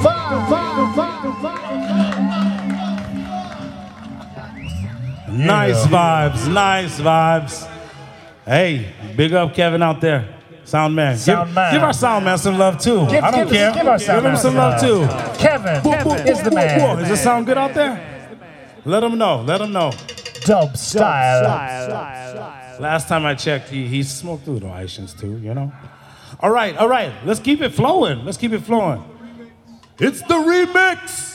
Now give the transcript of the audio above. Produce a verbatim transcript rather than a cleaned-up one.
Nice vibes, nice vibes. Hey, big up Kevin out there. Sound man. Sound give, man. give our sound man some love too. Give, I don't give, care. Give, our sound give him man some love too. Kevin, Boop, Kevin boop, is boop, the boop, man. boop. Does it sound good out there? Let him know. Let him know. Dub style. Last time I checked, he, he smoked through the Haitians too, you know? All right, all right. Let's keep it flowing. Let's keep it flowing. It's the remix.